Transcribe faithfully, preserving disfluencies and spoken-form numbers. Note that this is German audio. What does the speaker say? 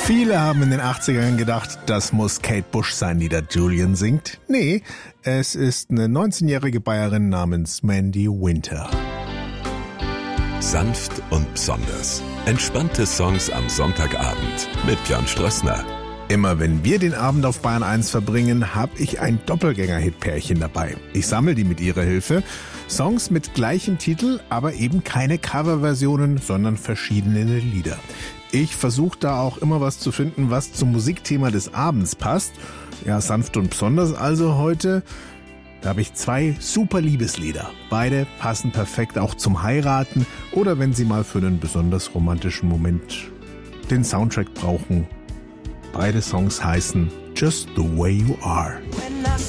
Viele haben in den achtzigern gedacht, das muss Kate Bush sein, die da Julian singt. Nee, es ist eine neunzehnjährige Bayerin namens Mandy Winter. Sanft und besonders. Entspannte Songs am Sonntagabend mit Björn Strössner. Immer wenn wir den Abend auf Bayern eins verbringen, habe ich ein Doppelgänger-Hit-Pärchen dabei. Ich sammle die mit ihrer Hilfe. Songs mit gleichem Titel, aber eben keine Coverversionen, sondern verschiedene Lieder. Ich versuche da auch immer was zu finden, was zum Musikthema des Abends passt. Ja, sanft und besonders also heute. Da habe ich zwei super Liebeslieder. Beide passen perfekt auch zum Heiraten oder wenn Sie mal für einen besonders romantischen Moment den Soundtrack brauchen. Beide Songs heißen Just the Way You Are.